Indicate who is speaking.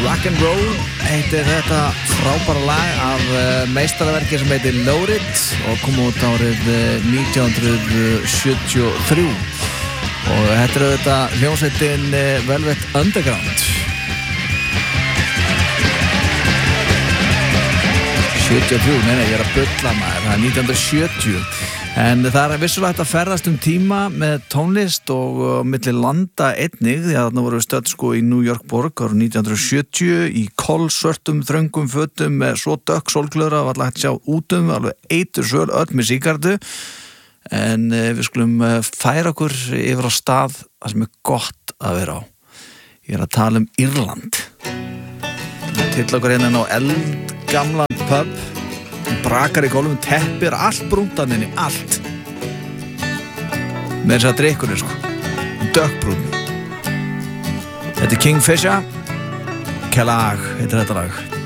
Speaker 1: Rock'n'Roll heitir þetta frábæra lag af meistaraverki sem heitir Loaded og kom út árið 1973 og þetta þetta hljómsveitin Velvet Underground 73, nei, ég að bulla maður, það 1970 en það vissulega hægt að ferðast tíma með tónlist og milli landa einnig, því að þarna voru við stödd sko í New York borg árið 1970 í kolsvörtum þröngum fötum með svo dökk sólglöðra var alltaf hægt að sjá alveg eitursöl öll með sígardu en við skulum færa okkur yfir á stað það sem gott að vera á ég að tala Írland til okkur hérna á eldgamlan pub brakar í gólfum, teppir, allt brúndaninni, allt með þess að drikkunni sko dökkbrún þetta Kingfisher Kelag heitir þetta lag